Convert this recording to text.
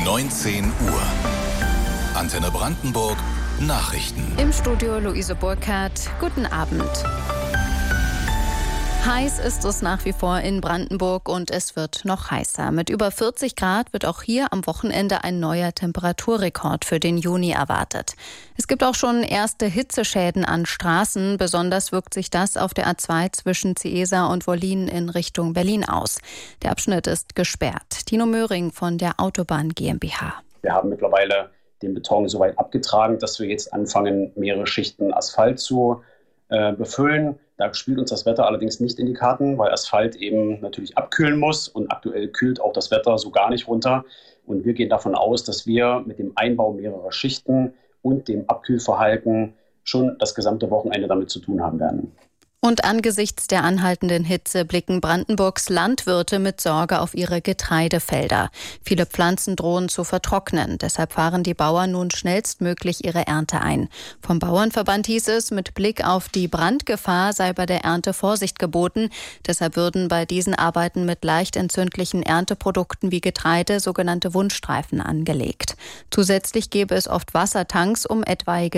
19 Uhr. Antenne Brandenburg. Nachrichten. Im Studio Luise Burkhardt. Guten Abend. Heiß ist es nach wie vor in Brandenburg und es wird noch heißer. Mit über 40 Grad wird auch hier am Wochenende ein neuer Temperaturrekord für den Juni erwartet. Es gibt auch schon erste Hitzeschäden an Straßen. Besonders wirkt sich das auf der A2 zwischen Ciesa und Wollin in Richtung Berlin aus. Der Abschnitt ist gesperrt. Tino Möhring von der Autobahn GmbH. Wir haben mittlerweile den Beton so weit abgetragen, dass wir jetzt anfangen, mehrere Schichten Asphalt zu befüllen. Da spielt uns das Wetter allerdings nicht in die Karten, weil Asphalt eben natürlich abkühlen muss und aktuell kühlt auch das Wetter so gar nicht runter. Und wir gehen davon aus, dass wir mit dem Einbau mehrerer Schichten und dem Abkühlverhalten schon das gesamte Wochenende damit zu tun haben werden. Und angesichts der anhaltenden Hitze blicken Brandenburgs Landwirte mit Sorge auf ihre Getreidefelder. Viele Pflanzen drohen zu vertrocknen. Deshalb fahren die Bauern nun schnellstmöglich ihre Ernte ein. Vom Bauernverband hieß es, mit Blick auf die Brandgefahr sei bei der Ernte Vorsicht geboten. Deshalb würden bei diesen Arbeiten mit leicht entzündlichen Ernteprodukten wie Getreide sogenannte Wundstreifen angelegt. Zusätzlich gäbe es oft Wassertanks, um etwaige